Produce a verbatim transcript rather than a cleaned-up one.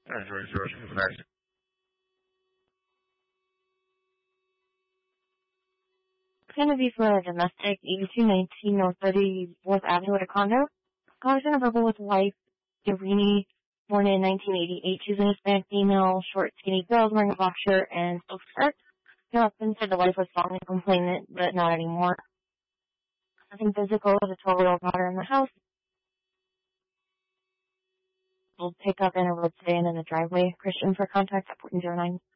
Alright, George, George, what's next? It's going to be for a domestic, eighty-two nineteen North thirty-fourth Avenue at a condo. Caller's in a verbal with wife, Irini, born in nineteen eighty-eight. She's an Hispanic female, short, skinny girl wearing a box shirt and silk skirt. Her husband said the wife was strongly complainant, but not anymore. Nothing physical, the twelve-year-old daughter in the house. We'll pick up in a road stand in the driveway. Christian for contact at fourteen oh nine.